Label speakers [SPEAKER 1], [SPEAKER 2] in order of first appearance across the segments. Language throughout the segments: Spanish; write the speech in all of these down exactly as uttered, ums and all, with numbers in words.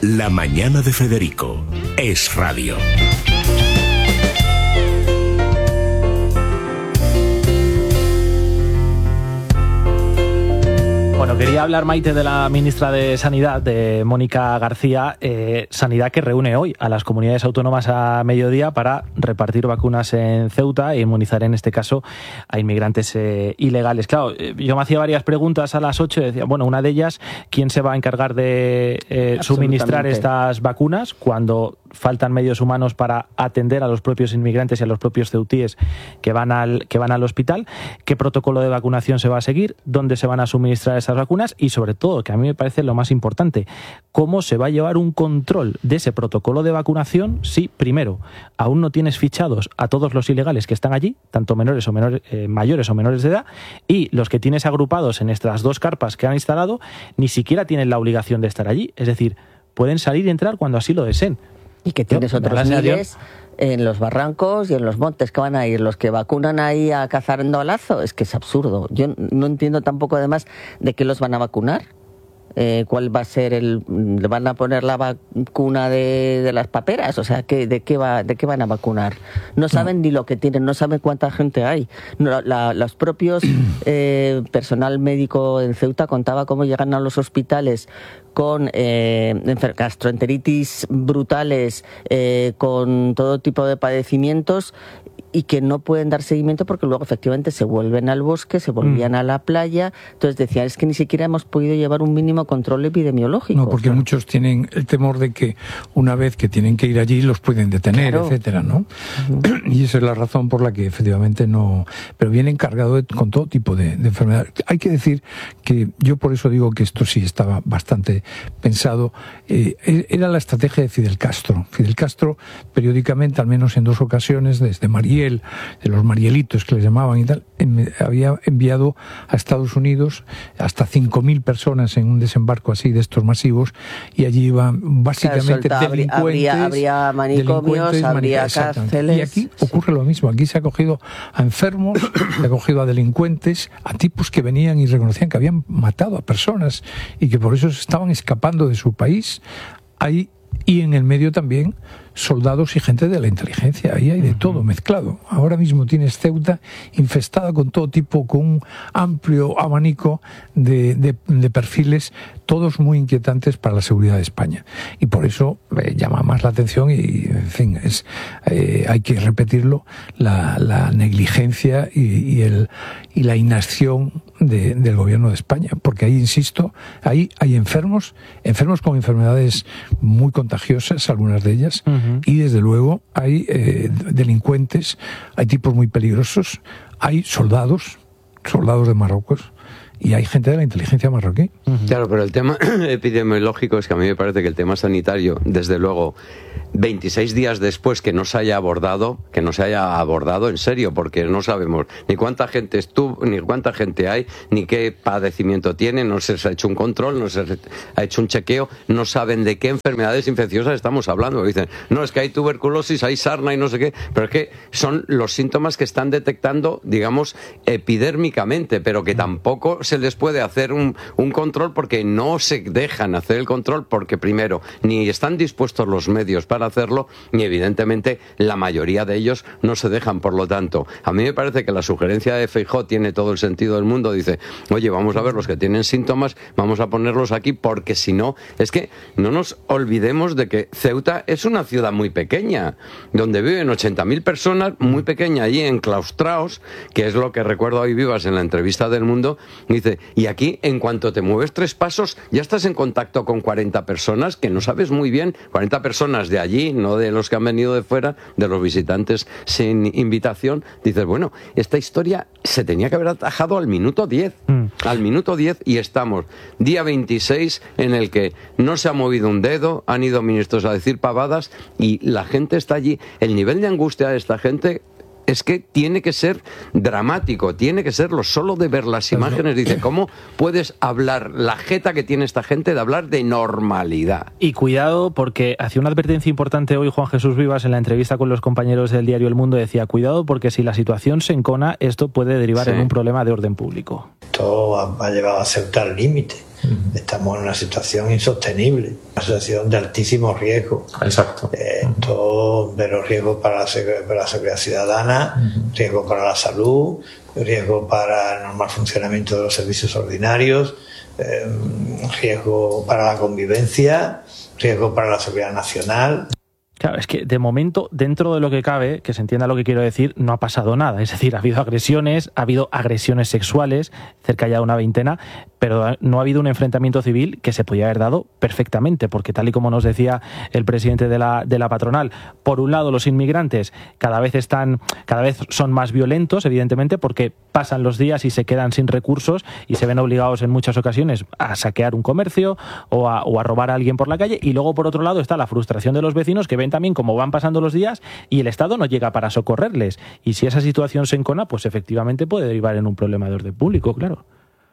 [SPEAKER 1] La mañana de Federico es radio.
[SPEAKER 2] Bueno, quería hablar, Maite, de la ministra de Sanidad, de Mónica García, eh, Sanidad que reúne hoy a las comunidades autónomas a mediodía para repartir vacunas en Ceuta e inmunizar, en este caso, a inmigrantes eh, ilegales. Claro, eh, yo me hacía varias preguntas a las ocho y decía, bueno, una de ellas, ¿quién se va a encargar de eh, suministrar estas vacunas cuando faltan medios humanos para atender a los propios inmigrantes y a los propios ceutíes que van al, que van al hospital? ¿Qué protocolo de vacunación se va a seguir? ¿Dónde se van a suministrar esas vacunas? Y sobre todo, que a mí me parece lo más importante, ¿cómo se va a llevar un control de ese protocolo de vacunación si, primero, aún no tienes fichados a todos los ilegales que están allí, tanto menores o menores, eh, mayores o menores de edad, y los que tienes agrupados en estas dos carpas que han instalado ni siquiera tienen la obligación de estar allí? Es decir, pueden salir y entrar cuando así lo deseen.
[SPEAKER 3] Y que tienes otros miles en los barrancos y en los montes que van a ir, los que vacunan ahí a cazar en dolazo. Es que es absurdo. Yo no entiendo tampoco, además, de qué los van a vacunar. Eh, ¿Cuál va a ser el...? ¿Le van a poner la vacuna de, de las paperas? O sea, ¿qué, de, qué va, ¿de qué van a vacunar? No saben no. ni lo que tienen, no saben cuánta gente hay. No, la, los propios eh, personal médico en Ceuta contaba cómo llegan a los hospitales con eh, gastroenteritis brutales, eh, con todo tipo de padecimientos, y que no pueden dar seguimiento porque luego efectivamente se vuelven al bosque, se volvían mm. a la playa. Entonces decían, es que ni siquiera hemos podido llevar un mínimo control epidemiológico.
[SPEAKER 4] No, porque muchos tienen el temor de que una vez que tienen que ir allí los pueden detener, claro. etcétera, ¿no? Uh-huh. Y esa es la razón por la que efectivamente no... Pero vienen cargados con todo tipo de, de enfermedades. Hay que decir que yo por eso digo que esto sí estaba bastante pensado. Eh, era la estrategia de Fidel Castro. Fidel Castro periódicamente, al menos en dos ocasiones, desde Mariel, de los Marielitos que les llamaban y tal, había enviado a Estados Unidos hasta cinco mil personas en un desembarco así de estos masivos, y allí iban básicamente claro, delincuentes,
[SPEAKER 3] habría, habría manicomios, habría cárceles.
[SPEAKER 4] Y aquí ocurre lo mismo, aquí se ha cogido a enfermos, se ha cogido a delincuentes, a tipos que venían y reconocían que habían matado a personas y que por eso estaban escapando de su país. Ahí, y en el medio también soldados y gente de la inteligencia, ahí hay de todo mezclado. Ahora mismo tienes Ceuta infestada con todo tipo, con un amplio abanico de, de, de perfiles, todos muy inquietantes para la seguridad de España. Y por eso eh, llama más la atención y, en fin, es, eh, hay que repetirlo, la, la negligencia y, y, el, y la inacción de, del gobierno de España. Porque ahí, insisto, ahí hay enfermos, enfermos con enfermedades muy contagiosas, algunas de ellas, uh-huh. Y desde luego hay eh, delincuentes, hay tipos muy peligrosos, hay soldados, soldados de Marruecos, y hay gente de la inteligencia marroquí.
[SPEAKER 5] Uh-huh. Claro, pero el tema epidemiológico es que a mí me parece que el tema sanitario, desde luego, veintiséis días después que no se haya abordado, que no se haya abordado en serio, porque no sabemos ni cuánta gente estuvo, ni cuánta gente hay, ni qué padecimiento tiene, no se ha hecho un control, no se ha hecho un chequeo, no saben de qué enfermedades infecciosas estamos hablando. Dicen, no, es que hay tuberculosis, hay sarna y no sé qué, pero es que son los síntomas que están detectando, digamos, epidérmicamente, pero que tampoco se les puede hacer un, un control porque no se dejan hacer el control porque, primero, ni están dispuestos los medios para hacerlo, ni evidentemente la mayoría de ellos no se dejan. Por lo tanto, a mí me parece que la sugerencia de Feijóo tiene todo el sentido del mundo. Dice, oye, vamos a ver los que tienen síntomas, vamos a ponerlos aquí, porque si no, es que no nos olvidemos de que Ceuta es una ciudad muy pequeña, donde viven ochenta mil personas, muy pequeña, allí enclaustrados, que es lo que recuerdo hoy Vivas en la entrevista del Mundo. Dice, y aquí, en cuanto te mueves tres pasos, ya estás en contacto con cuarenta personas que no sabes muy bien, cuarenta personas de allí, no de los que han venido de fuera, de los visitantes sin invitación. Dices, bueno, esta historia se tenía que haber atajado al minuto diez, mm. al minuto diez, y estamos día veintiséis en el que no se ha movido un dedo, han ido ministros a decir pavadas y la gente está allí. El nivel de angustia de esta gente es que tiene que ser dramático, tiene que serlo. Solo de ver las imágenes, dice, ¿cómo puedes hablar, la jeta que tiene esta gente de hablar de normalidad?
[SPEAKER 2] Y cuidado, porque hacía una advertencia importante hoy Juan Jesús Vivas en la entrevista con los compañeros del diario El Mundo. Decía, cuidado, porque si la situación se encona, esto puede derivar sí. en un problema de orden público.
[SPEAKER 6] Esto ha llevado a Ceuta al límite. Uh-huh. Estamos en una situación insostenible, una situación de altísimo riesgo.
[SPEAKER 7] Exacto.
[SPEAKER 6] Eh, uh-huh. Todo, pero riesgo para la, seg- para la seguridad ciudadana, uh-huh. riesgo para la salud, riesgo para el normal funcionamiento de los servicios ordinarios, eh, riesgo para la convivencia, riesgo para la seguridad nacional.
[SPEAKER 2] Claro, es que de momento, dentro de lo que cabe, que se entienda lo que quiero decir, no ha pasado nada. Es decir, ha habido agresiones, ha habido agresiones sexuales, cerca ya de una veintena, pero no ha habido un enfrentamiento civil que se podía haber dado perfectamente, porque tal y como nos decía el presidente de la, de la patronal, por un lado los inmigrantes cada vez están, cada vez son más violentos, evidentemente, porque pasan los días y se quedan sin recursos y se ven obligados en muchas ocasiones a saquear un comercio o a, o a robar a alguien por la calle, y luego por otro lado está la frustración de los vecinos que ven también cómo van pasando los días y el Estado no llega para socorrerles, y si esa situación se encona, pues efectivamente puede derivar en un problema de orden público, claro.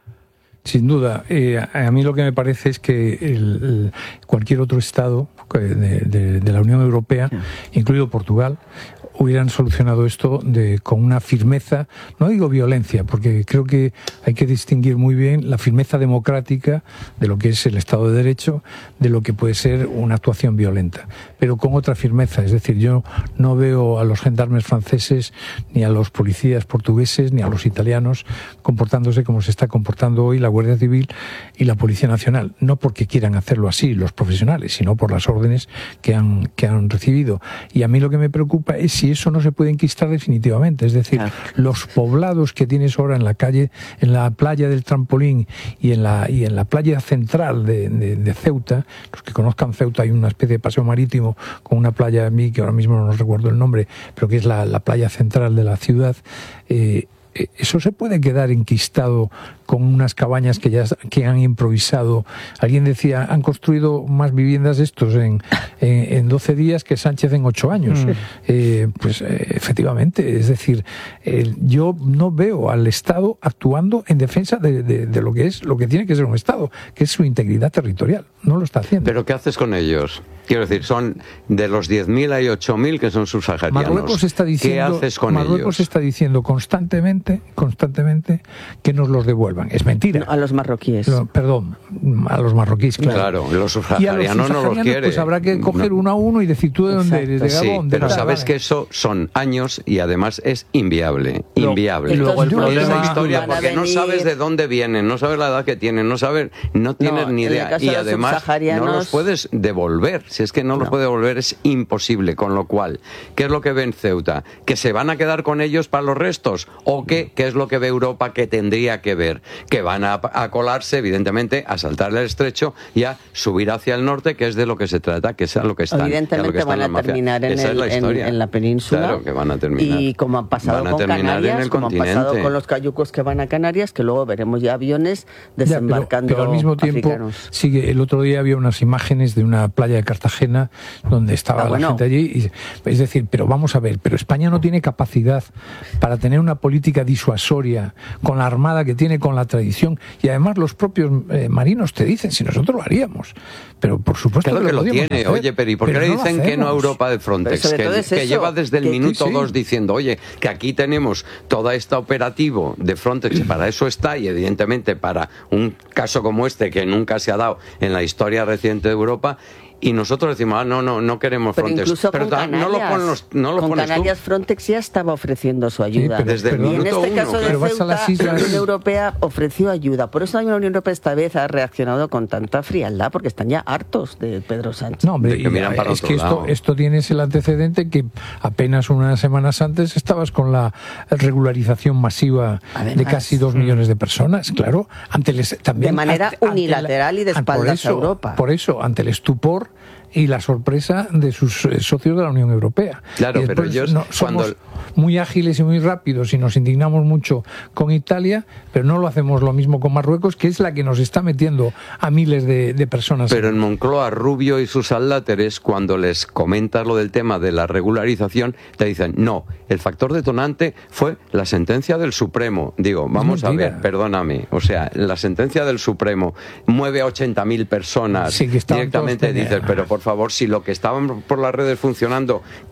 [SPEAKER 4] Sin duda. Eh, a mí lo que me parece es que el, el, cualquier otro Estado de, de, de la Unión Europea, incluido Portugal, hubieran solucionado esto de, con una firmeza, no digo violencia, porque creo que hay que distinguir muy bien la firmeza democrática de lo que es el Estado de Derecho, de lo que puede ser una actuación violenta, pero con otra firmeza. Es decir, yo no veo a los gendarmes franceses, ni a los policías portugueses, ni a los italianos comportándose como se está comportando hoy la Guardia Civil y la Policía Nacional, no porque quieran hacerlo así los profesionales, sino por las órdenes que han, que han recibido. Y a mí lo que me preocupa es si eso no se puede enquistar definitivamente. Es decir, claro, los poblados que tienes ahora en la calle, en la playa del Trampolín y en la, y en la playa central de, de, de Ceuta, los que conozcan Ceuta, hay una especie de paseo marítimo con una playa a mí que ahora mismo no recuerdo el nombre, pero que es la, la playa central de la ciudad. eh, Eso se puede quedar enquistado con unas cabañas que ya que han improvisado. Alguien decía, han construido más viviendas estos en, en, en doce días que Sánchez en ocho años. Mm. Eh, pues eh, efectivamente, es decir, eh, yo no veo al Estado actuando en defensa de, de, de lo que es, lo que tiene que ser un Estado, que es su integridad territorial. No lo está haciendo.
[SPEAKER 5] ¿Pero qué haces con ellos? Quiero decir, son de los diez mil hay ocho mil que son subsaharianos.
[SPEAKER 4] Marruecos está diciendo,
[SPEAKER 5] ¿qué haces con
[SPEAKER 4] Marruecos
[SPEAKER 5] ellos?
[SPEAKER 4] está diciendo constantemente, constantemente que nos los devuelvan. Es mentira.
[SPEAKER 3] No, a los marroquíes.
[SPEAKER 4] No, perdón, a los marroquíes, claro.
[SPEAKER 5] Claro, los subsaharianos no los quiere.
[SPEAKER 4] Pues habrá que coger no. uno a uno y decir tú de dónde eres, de Gabón,
[SPEAKER 5] sí,
[SPEAKER 4] de
[SPEAKER 5] pero
[SPEAKER 4] tal,
[SPEAKER 5] sabes
[SPEAKER 4] vale.
[SPEAKER 5] que eso son años y además es inviable, no, inviable.
[SPEAKER 2] Y luego el
[SPEAKER 5] problema
[SPEAKER 2] problema
[SPEAKER 5] es historia porque no sabes de dónde vienen, no sabes la edad que tienen, no sabes, no tienes
[SPEAKER 3] no,
[SPEAKER 5] ni idea y además no los puedes devolver. Si es que no, no. los puedes devolver es imposible, con lo cual, ¿qué es lo que ve en Ceuta? ¿Que se van a quedar con ellos para los restos? ¿O qué? ¿Qué es lo que ve Europa que tendría que ver? Que van a, a colarse, evidentemente, a saltar el estrecho y a subir hacia el norte, que es de lo que se trata, que es a lo que están.
[SPEAKER 3] Evidentemente
[SPEAKER 5] que
[SPEAKER 3] van a terminar en, el, en, en la península.
[SPEAKER 5] Claro que van a terminar.
[SPEAKER 3] Y como han pasado con Canarias, como han pasado con los cayucos que van a Canarias, que luego veremos ya aviones desembarcando.
[SPEAKER 4] Ya, pero, pero al mismo tiempo,
[SPEAKER 3] africanos.
[SPEAKER 4] Sigue, el otro día había unas imágenes de una playa de Cartagena donde estaba ah, la bueno. gente allí. Y, es decir, pero vamos a ver, pero España no tiene capacidad para tener una política disuasoria con la armada que tiene, con la tradición, y además los propios eh, marinos te dicen, si nosotros lo haríamos, pero por supuesto
[SPEAKER 5] claro que, que lo tiene,
[SPEAKER 4] hacer,
[SPEAKER 5] oye, pero ¿y por qué le dicen no que no a Europa de Frontex? Que,
[SPEAKER 3] es
[SPEAKER 5] que lleva desde el
[SPEAKER 3] que,
[SPEAKER 5] minuto
[SPEAKER 3] sí, sí.
[SPEAKER 5] dos diciendo, oye, que aquí tenemos todo este operativo de Frontex, para eso está, y evidentemente para un caso como este, que nunca se ha dado en la historia reciente de Europa, y nosotros decimos, ah, no, no, no queremos
[SPEAKER 3] pero
[SPEAKER 5] Frontex.
[SPEAKER 3] Incluso
[SPEAKER 5] pero
[SPEAKER 3] con Canarias,
[SPEAKER 5] no lo pones, no lo
[SPEAKER 3] con
[SPEAKER 5] pones
[SPEAKER 3] Canarias
[SPEAKER 5] tú.
[SPEAKER 3] Frontex ya estaba ofreciendo su ayuda.
[SPEAKER 5] Sí, pero, desde
[SPEAKER 3] pero,
[SPEAKER 5] el
[SPEAKER 3] y en este
[SPEAKER 5] uno,
[SPEAKER 3] caso de Ceuta, la Unión Europea ofreció ayuda. Por eso la Unión Europea esta vez ha reaccionado con tanta frialdad, porque están ya hartos de Pedro Sánchez.
[SPEAKER 4] No, hombre, que miran para es que esto, esto tienes el antecedente que apenas unas semanas antes estabas con la regularización masiva Además, de casi dos millones de personas, claro. Ante les, también
[SPEAKER 3] de manera
[SPEAKER 4] ante,
[SPEAKER 3] unilateral
[SPEAKER 4] ante la,
[SPEAKER 3] y de espaldas
[SPEAKER 4] eso,
[SPEAKER 3] a Europa.
[SPEAKER 4] Por eso, ante el estupor y la sorpresa de sus eh, socios de la Unión Europea.
[SPEAKER 5] Claro, pero ellos
[SPEAKER 4] no, somos
[SPEAKER 5] cuando
[SPEAKER 4] muy ágiles y muy rápidos y nos indignamos mucho con Italia, pero no lo hacemos lo mismo con Marruecos, que es la que nos está metiendo a miles de, de personas.
[SPEAKER 5] Pero en Moncloa, Rubio y sus adláteres, cuando les comentas lo del tema de la regularización, te dicen, no, el factor detonante fue la sentencia del Supremo. Digo, vamos a ver, perdóname, o sea, la sentencia del Supremo mueve a ochenta mil personas,
[SPEAKER 4] sí, que
[SPEAKER 5] directamente dices, pero por favor, si lo que estaban por las redes funcionando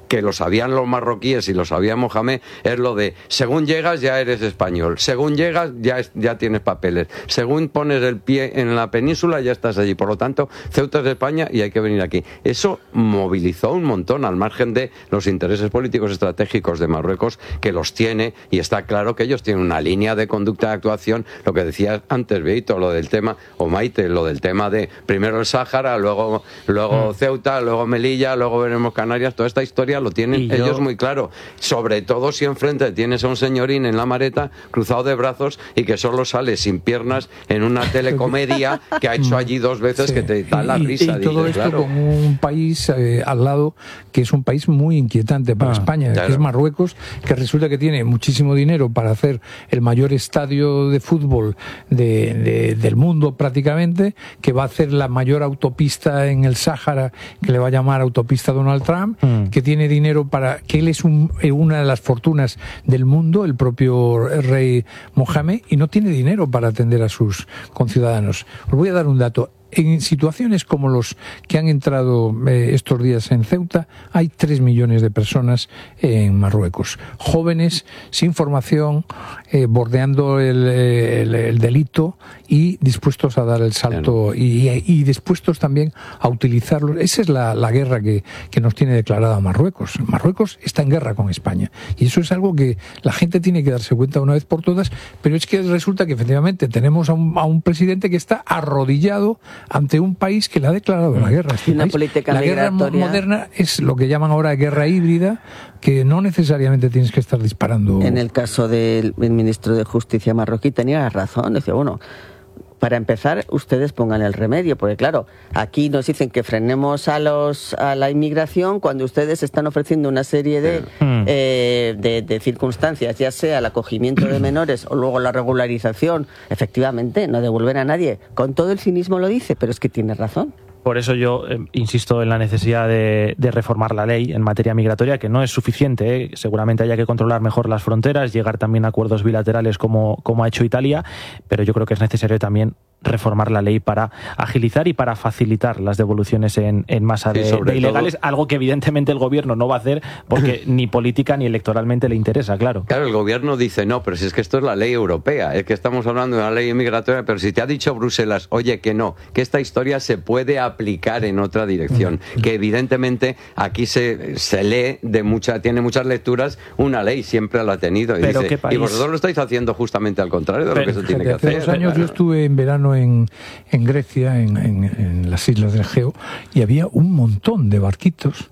[SPEAKER 5] que lo sabían los marroquíes y lo sabía Mohamed, es lo de según llegas ya eres español, según llegas ya, es, ya tienes papeles, según pones el pie en la península ya estás allí, por lo tanto Ceuta es de España y hay que venir aquí. Eso movilizó un montón, al margen de los intereses políticos estratégicos de Marruecos, que los tiene, y está claro que ellos tienen una línea de conducta de actuación, lo que decías antes, Beito, lo del tema, o Maite, lo del tema de primero el Sáhara, luego, luego Ceuta, luego Melilla, luego veremos Canarias, toda esta historia lo tienen yo... ellos muy claro, sobre todo si enfrente tienes a un señorín en la mareta cruzado de brazos y que solo sale sin piernas en una telecomedia que ha hecho allí dos veces, sí, que te da la risa.
[SPEAKER 4] Y, y todo
[SPEAKER 5] dices,
[SPEAKER 4] esto
[SPEAKER 5] claro,
[SPEAKER 4] con un país eh, al lado que es un país muy inquietante para ah, España, claro, que es Marruecos, que resulta que tiene muchísimo dinero para hacer el mayor estadio de fútbol de, de, del mundo prácticamente, que va a hacer la mayor autopista en el Sáhara, que le va a llamar autopista Donald Trump, mm. que tiene dinero para, que él es un, una de las fortunas del mundo, el propio rey Mohamed, y no tiene dinero para atender a sus conciudadanos. Os voy a dar un dato. En situaciones como los que han entrado eh, estos días en Ceuta, hay tres millones de personas en Marruecos, jóvenes, sin formación, eh, bordeando el, el, el delito y dispuestos a dar el salto y, y dispuestos también a utilizarlo. Esa es la, la guerra que, que nos tiene declarada Marruecos. Marruecos está en guerra con España y eso es algo que la gente tiene que darse cuenta una vez por todas, pero es que resulta que efectivamente tenemos a un, a un presidente que está arrodillado ante un país que le ha declarado la guerra. Este
[SPEAKER 3] una
[SPEAKER 4] país.
[SPEAKER 3] política
[SPEAKER 4] la guerra
[SPEAKER 3] migratoria
[SPEAKER 4] moderna es lo que llaman ahora guerra híbrida, que no necesariamente tienes que estar disparando.
[SPEAKER 3] En el caso del ministro de Justicia marroquí tenía razón, decía, bueno, para empezar, ustedes pongan el remedio, porque claro, aquí nos dicen que frenemos a los a la inmigración cuando ustedes están ofreciendo una serie de, mm. eh, de, de circunstancias, ya sea el acogimiento de menores o luego la regularización. Efectivamente, no devolver a nadie. Con todo el cinismo lo dice, pero es que tiene razón.
[SPEAKER 2] Por eso yo eh, insisto en la necesidad de, de reformar la ley en materia migratoria, que no es suficiente, ¿eh? Seguramente haya que controlar mejor las fronteras, llegar también a acuerdos bilaterales como, como ha hecho Italia, pero yo creo que es necesario también reformar la ley para agilizar y para facilitar las devoluciones en, en masa de, sí, de ilegales, todo, algo que evidentemente el gobierno no va a hacer porque ni política ni electoralmente le interesa, claro.
[SPEAKER 5] Claro, el gobierno dice, no, pero si es que esto es la ley europea, es que estamos hablando de una ley migratoria, pero si te ha dicho Bruselas, oye, que no, que esta historia se puede aplicar en otra dirección, que evidentemente aquí se, se lee de mucha, tiene muchas lecturas, una ley siempre la ha tenido, y,
[SPEAKER 2] pero
[SPEAKER 5] dice, y vosotros lo estáis haciendo justamente al contrario de pero, lo que se tiene que hacer.
[SPEAKER 4] Hace dos años yo estuve en verano En, en Grecia, en, en, en las islas del Egeo, y había un montón de barquitos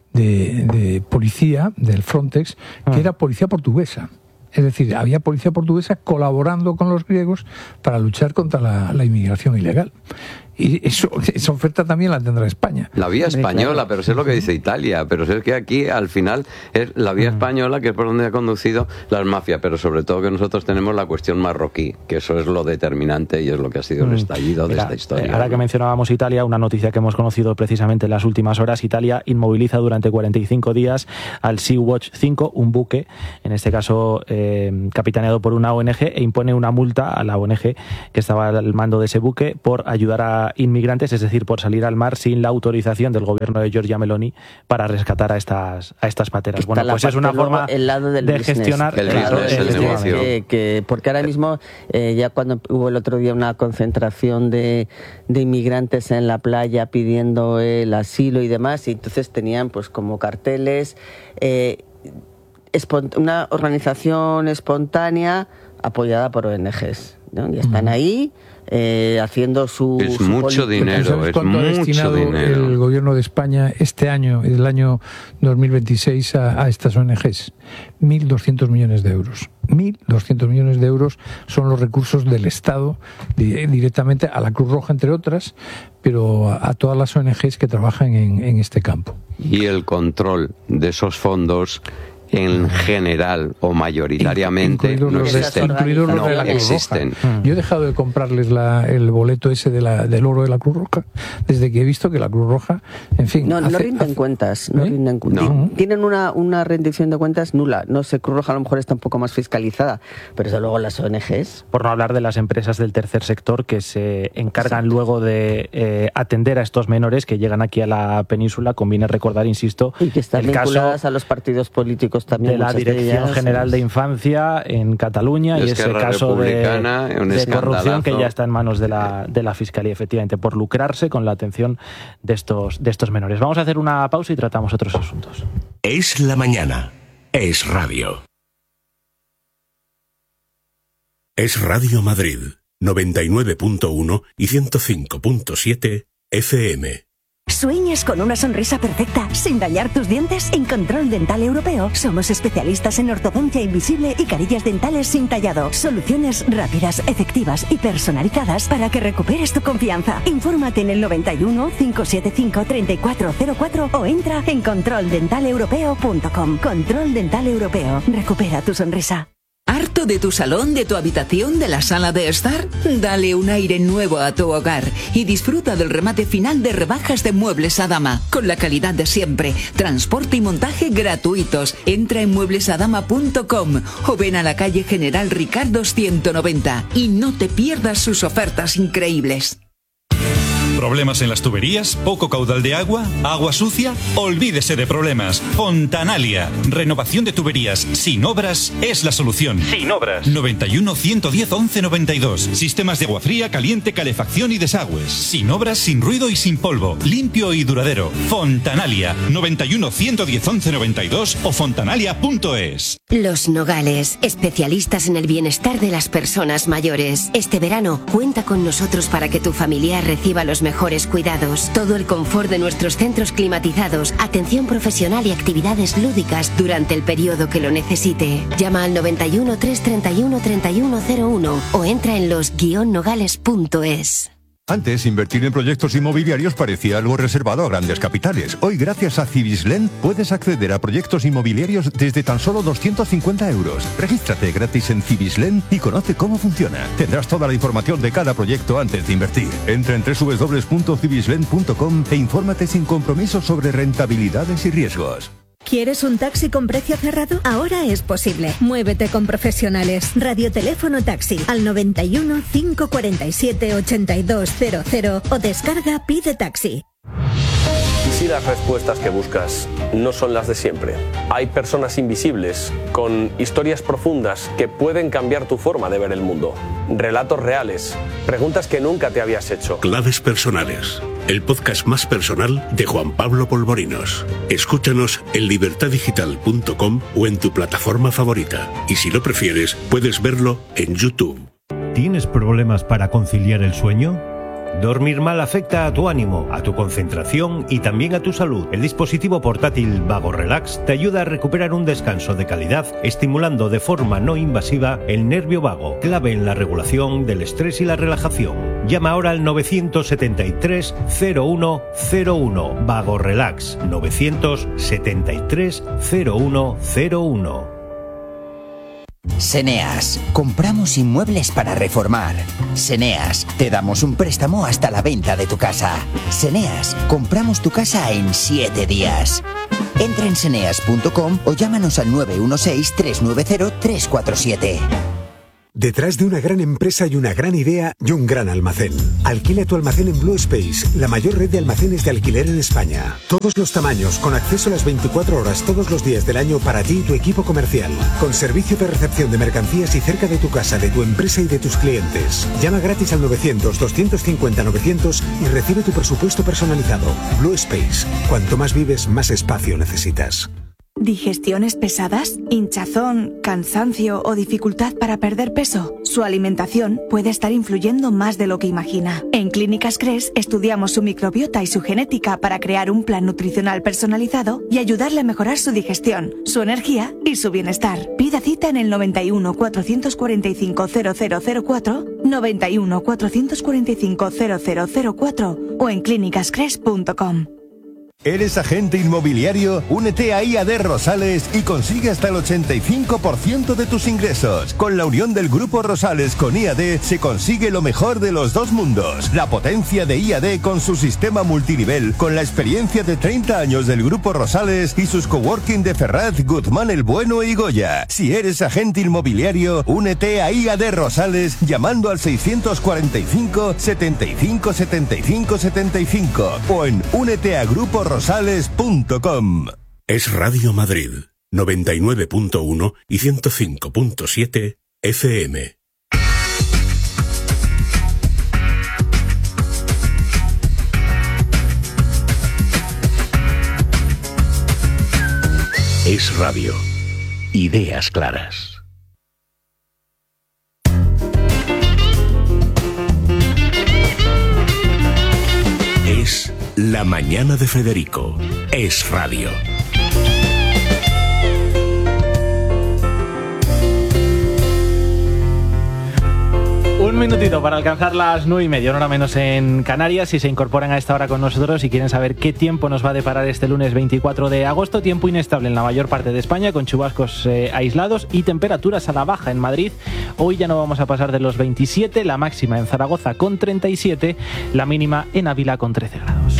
[SPEAKER 4] de, de policía del Frontex, que ah. era policía portuguesa. Es decir, había policía portuguesa colaborando con los griegos para luchar contra la, la inmigración ilegal. Y eso, esa oferta también la tendrá España.
[SPEAKER 5] La vía española, pero eso es lo que dice Italia. Pero es que aquí, al final, es la vía española que es por donde ha conducido las mafias. Pero sobre todo que nosotros tenemos la cuestión marroquí, que eso es lo determinante y es lo que ha sido el estallido de Mira, esta historia.
[SPEAKER 2] Ahora que mencionábamos Italia, una noticia que hemos conocido precisamente en las últimas horas: Italia inmoviliza durante cuarenta y cinco días al Sea-Watch cinco, un buque, en este caso eh, capitaneado por una O N G, e impone una multa a la O N G que estaba al mando de ese buque por ayudar a inmigrantes, es decir, por salir al mar sin la autorización del gobierno de Giorgia Meloni para rescatar a estas a estas pateras. Bueno, pues es una forma
[SPEAKER 3] el lado del
[SPEAKER 2] de
[SPEAKER 3] business,
[SPEAKER 2] gestionar
[SPEAKER 5] el,
[SPEAKER 2] claro,
[SPEAKER 5] business, el, el negocio.
[SPEAKER 3] Que, que, porque ahora mismo, eh, ya cuando hubo el otro día una concentración de, de inmigrantes en la playa pidiendo el asilo y demás, y entonces tenían pues como carteles, eh, una organización espontánea apoyada por O N Ges, ¿no? Y están ahí eh, haciendo su...
[SPEAKER 5] Es
[SPEAKER 3] su
[SPEAKER 5] mucho dinero, es
[SPEAKER 4] mucho ha destinado
[SPEAKER 5] dinero.
[SPEAKER 4] El gobierno de España este año, el año dos mil veintiséis, a, a estas O N Ges? mil doscientos millones de euros. mil doscientos millones de euros son los recursos del Estado di, directamente a la Cruz Roja, entre otras, pero a, a todas las O N Ges que trabajan en, en este campo.
[SPEAKER 5] Y el control de esos fondos en general o mayoritariamente
[SPEAKER 4] incluidos
[SPEAKER 5] no
[SPEAKER 4] los de,
[SPEAKER 5] existen.
[SPEAKER 4] incluidos los
[SPEAKER 5] No
[SPEAKER 4] de la Cruz
[SPEAKER 5] existen.
[SPEAKER 4] Roja. Yo he dejado de comprarles la, el boleto ese de la, del oro de la Cruz Roja desde que he visto que la Cruz Roja, en fin...
[SPEAKER 3] No,
[SPEAKER 4] hace,
[SPEAKER 3] no rinden
[SPEAKER 4] hace,
[SPEAKER 3] cuentas. No
[SPEAKER 4] ¿eh?
[SPEAKER 3] rinden,
[SPEAKER 5] No.
[SPEAKER 3] Tienen una, una rendición de cuentas nula. No sé, Cruz Roja a lo mejor está un poco más fiscalizada, pero desde luego las O N Ges...
[SPEAKER 2] Por no hablar de las empresas del tercer sector que se encargan Exacto. luego de eh, atender a estos menores que llegan aquí a la península. Conviene recordar, insisto,
[SPEAKER 3] y que están
[SPEAKER 2] el
[SPEAKER 3] vinculadas
[SPEAKER 2] caso
[SPEAKER 3] a los partidos políticos también.
[SPEAKER 2] De la Dirección de ellas, General de Infancia en Cataluña y ese caso de, de corrupción que ya está en manos de la, de la Fiscalía, efectivamente, por lucrarse con la atención de estos, de estos menores. Vamos a hacer una pausa y tratamos otros asuntos.
[SPEAKER 1] Es la mañana. Es radio. Es Radio Madrid, noventa y nueve punto uno y ciento cinco punto siete F M.
[SPEAKER 7] ¿Sueñas con una sonrisa perfecta sin dañar tus dientes? En Control Dental Europeo somos especialistas en ortodoncia invisible y carillas dentales sin tallado. Soluciones rápidas, efectivas y personalizadas para que recuperes tu confianza. Infórmate en el noventa y uno, cinco siete cinco, treinta y cuatro cero cuatro o entra en control dental europeo punto com. Control Dental Europeo. Recupera tu sonrisa.
[SPEAKER 8] ¿Harto de tu salón, de tu habitación, de la sala de estar? Dale un aire nuevo a tu hogar y disfruta del remate final de rebajas de Muebles Adama. Con la calidad de siempre, transporte y montaje gratuitos. Entra en muebles adama punto com o ven a la calle General Ricardo ciento noventa y no te pierdas sus ofertas increíbles.
[SPEAKER 9] ¿Problemas en las tuberías? ¿Poco caudal de agua? ¿Agua sucia? Olvídese de problemas. Fontanalia. Renovación de tuberías sin obras es la solución. Sin obras. noventa y uno, ciento diez, once noventa y dos. Sistemas de agua fría, caliente, calefacción y desagües. Sin obras, sin ruido y sin polvo. Limpio y duradero. Fontanalia. noventa y uno, ciento diez, once noventa y dos o fontanalia punto es.
[SPEAKER 10] Los Nogales, especialistas en el bienestar de las personas mayores. Este verano, cuenta con nosotros para que tu familiar reciba los mejores cuidados, todo el confort de nuestros centros climatizados, atención profesional y actividades lúdicas durante el periodo que lo necesite. Llama al noventa y uno, trescientos treinta y uno, treinta y uno cero uno o entra en los guion nogales punto es.
[SPEAKER 11] Antes, invertir en proyectos inmobiliarios parecía algo reservado a grandes capitales. Hoy, gracias a Cibislen, puedes acceder a proyectos inmobiliarios desde tan solo doscientos cincuenta euros. Regístrate gratis en Cibislen y conoce cómo funciona. Tendrás toda la información de cada proyecto antes de invertir. Entra en doble u doble u doble u punto cibislen punto com e infórmate sin compromiso sobre rentabilidades y riesgos.
[SPEAKER 12] ¿Quieres un taxi con precio cerrado? Ahora es posible. Muévete con profesionales. Radioteléfono taxi al noventa y uno, cinco cuarenta y siete, ochenta y dos cero cero o descarga Pide Taxi.
[SPEAKER 13] ¿Y si las respuestas que buscas no son las de siempre? Hay personas invisibles con historias profundas que pueden cambiar tu forma de ver el mundo. Relatos reales, preguntas que nunca te habías hecho.
[SPEAKER 1] Claves personales, el podcast más personal de Juan Pablo Polvorinos. Escúchanos en libertad digital punto com o en tu plataforma favorita. Y si lo prefieres, puedes verlo en YouTube.
[SPEAKER 14] ¿Tienes problemas para conciliar el sueño? Dormir mal afecta a tu ánimo, a tu concentración y también a tu salud. El dispositivo portátil Vago Relax te ayuda a recuperar un descanso de calidad, estimulando de forma no invasiva el nervio vago, clave en la regulación del estrés y la relajación. Llama ahora al novecientos setenta y tres, cero uno cero uno. Vago Relax, novecientos setenta y tres, cero uno cero uno.
[SPEAKER 15] Seneas, compramos inmuebles para reformar. Seneas, te damos un préstamo hasta la venta de tu casa. Seneas, compramos tu casa en siete días. Entra en seneas punto com o llámanos al nueve uno seis, tres nueve cero, tres cuatro siete.
[SPEAKER 16] Detrás de una gran empresa hay una gran idea y un gran almacén. Alquila tu almacén en Blue Space, la mayor red de almacenes de alquiler en España. Todos los tamaños, con acceso a las veinticuatro horas todos los días del año para ti y tu equipo comercial. Con servicio de recepción de mercancías y cerca de tu casa, de tu empresa y de tus clientes. Llama gratis al novecientos, doscientos cincuenta, novecientos y recibe tu presupuesto personalizado. Blue Space. Cuanto más vives, más espacio necesitas.
[SPEAKER 17] ¿Digestiones pesadas? ¿Hinchazón, cansancio o dificultad para perder peso? Su alimentación puede estar influyendo más de lo que imagina. En Clínicas Cres estudiamos su microbiota y su genética para crear un plan nutricional personalizado y ayudarle a mejorar su digestión, su energía y su bienestar. Pida cita en el noventa y uno, cuatrocientos cuarenta y cinco, cero cero cero cuatro, noventa y uno, cuatrocientos cuarenta y cinco, cero cero cero cuatro o en clínicas cres punto com.
[SPEAKER 11] ¿Eres agente inmobiliario? Únete a I A D Rosales y consigue hasta el ochenta y cinco por ciento de tus ingresos. Con la unión del Grupo Rosales con I A D se consigue lo mejor de los dos mundos. La potencia de I A D con su sistema multinivel, con la experiencia de treinta años del Grupo Rosales y sus coworking de Ferraz, Guzmán el Bueno y Goya. Si eres agente inmobiliario, únete a I A D Rosales llamando al seiscientos cuarenta y cinco, setenta y cinco, setenta y cinco, setenta y cinco o en únete a grupo rosales punto com.
[SPEAKER 1] Es Radio Madrid, noventa y nueve punto uno y ciento cinco punto siete F M. Es radio. Ideas claras. Es La Mañana de Federico. Es radio.
[SPEAKER 2] Un minutito para alcanzar las nueve y media, una hora menos en Canarias. Si se incorporan a esta hora con nosotros y quieren saber qué tiempo nos va a deparar este lunes veinticuatro de agosto, tiempo inestable en la mayor parte de España, con chubascos eh, aislados y temperaturas a la baja en Madrid. Hoy ya no vamos a pasar de los veintisiete, la máxima en Zaragoza con treinta y siete, la mínima en Ávila con trece grados.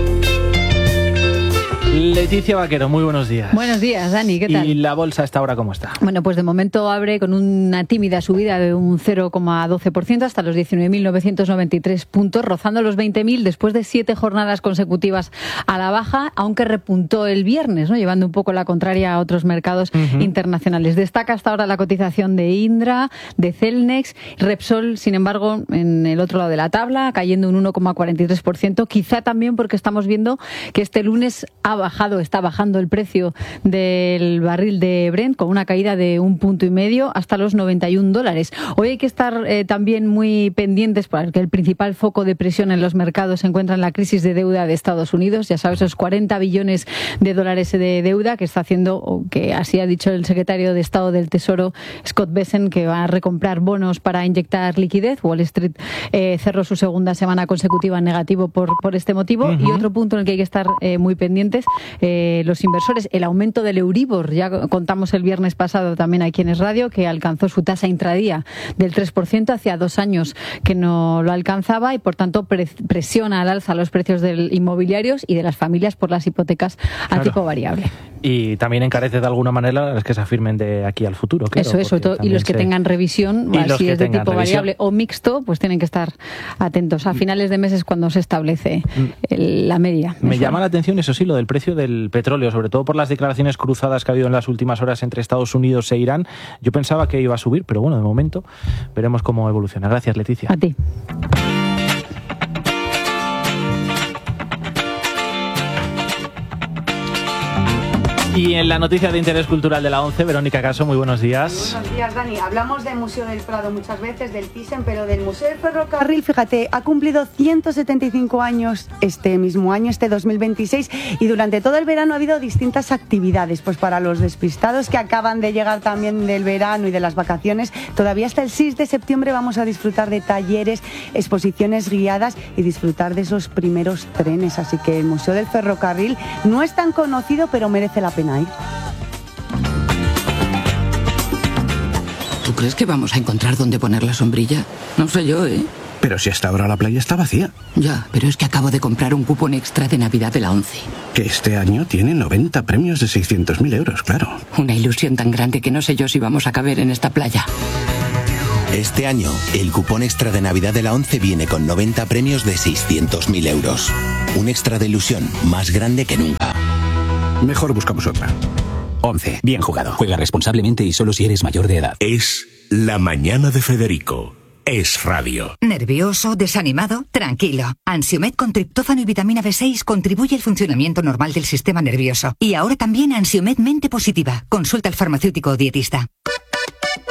[SPEAKER 2] Leticia Vaquero, muy buenos días.
[SPEAKER 18] Buenos días, Dani, ¿qué tal?
[SPEAKER 2] ¿Y la bolsa a esta hora cómo está?
[SPEAKER 18] Bueno, pues de momento abre con una tímida subida de un cero coma doce por ciento hasta los diecinueve mil novecientos noventa y tres puntos, rozando los veinte mil después de siete jornadas consecutivas a la baja, aunque repuntó el viernes, ¿no?, llevando un poco la contraria a otros mercados uh-huh. internacionales. Destaca hasta ahora la cotización de Indra, de Celnex, Repsol, sin embargo, en el otro lado de la tabla, cayendo un uno coma cuarenta y tres por ciento, quizá también porque estamos viendo que este lunes ha bajado, está bajando el precio del barril de Brent con una caída de un punto y medio hasta los noventa y un dólares. Hoy hay que estar eh, también muy pendientes porque el principal foco de presión en los mercados se encuentra en la crisis de deuda de Estados Unidos. Ya sabes, esos cuarenta billones de dólares de deuda que está haciendo, o que así ha dicho el secretario de Estado del Tesoro, Scott Bessent, que va a recomprar bonos para inyectar liquidez. Wall Street eh, cerró su segunda semana consecutiva en negativo por, por este motivo. Uh-huh. Y otro punto en el que hay que estar eh, muy pendientes, Eh, los inversores, el aumento del Euribor. Ya contamos el viernes pasado también aquí en Es Radio que alcanzó su tasa intradía del tres por ciento, hacía dos años que no lo alcanzaba, y por tanto pre- presiona al alza los precios de inmobiliarios y de las familias por las hipotecas a tipo variable.
[SPEAKER 2] Y también encarece de alguna manera las que se afirmen de aquí al futuro. Claro,
[SPEAKER 18] eso es, sobre todo, y los que se... tengan revisión, si es de tipo revisión. variable o mixto, pues tienen que estar atentos. A finales de mes es cuando se establece el, la media.
[SPEAKER 2] Me mensual. Llama la atención, eso sí, lo del precio del petróleo, sobre todo por las declaraciones cruzadas que ha habido en las últimas horas entre Estados Unidos e Irán. Yo pensaba que iba a subir, pero bueno, de momento veremos cómo evoluciona. Gracias, Leticia.
[SPEAKER 18] A ti.
[SPEAKER 2] Y en la noticia de interés cultural de la ONCE, Verónica Caso, muy buenos días.
[SPEAKER 19] Buenos días, Dani. Hablamos del Museo del Prado muchas veces, del Thyssen, pero del Museo del Ferrocarril, fíjate, ha cumplido ciento setenta y cinco años este mismo año, este dos mil veintiséis, y durante todo el verano ha habido distintas actividades. Pues para los despistados que acaban de llegar también del verano y de las vacaciones, todavía hasta el seis de septiembre vamos a disfrutar de talleres, exposiciones guiadas y disfrutar de esos primeros trenes. Así que el Museo del Ferrocarril no es tan conocido, pero merece la pena.
[SPEAKER 20] ¿Tú crees que vamos a encontrar dónde poner la sombrilla? No sé yo, ¿eh?
[SPEAKER 21] Pero si hasta ahora la playa está vacía.
[SPEAKER 20] Ya, pero es que acabo de comprar un cupón extra de Navidad de la ONCE.
[SPEAKER 21] Que este año tiene noventa premios de seiscientos mil euros, claro.
[SPEAKER 20] Una ilusión tan grande que no sé yo si vamos a caber en esta playa.
[SPEAKER 22] Este año, el cupón extra de Navidad de la ONCE viene con noventa premios de seiscientos mil euros. Un extra de ilusión más grande que nunca.
[SPEAKER 21] Mejor buscamos otra.
[SPEAKER 23] ONCE. Bien jugado. Juega responsablemente y solo si eres mayor de edad.
[SPEAKER 1] Es La Mañana de Federico. Es radio.
[SPEAKER 24] ¿Nervioso? ¿Desanimado? Tranquilo. Ansiomed con triptófano y vitamina B seis contribuye al funcionamiento normal del sistema nervioso. Y ahora también Ansiomed Mente Positiva. Consulta al farmacéutico o dietista.